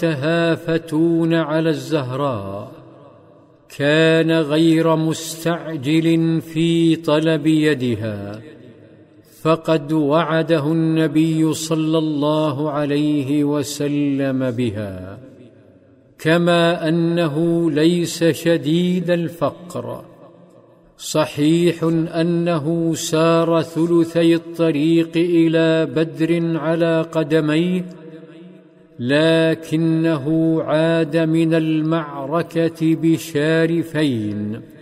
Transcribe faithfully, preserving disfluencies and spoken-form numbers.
تهافتون على الزهراء كان غير مستعجل في طلب يدها، فقد وعده النبي صلى الله عليه وسلم بها، كما أنه ليس شديد الفقر. صحيح أنه سار ثلثي الطريق إلى بدر على قدميه، لكنه عاد من المعركة بشارفين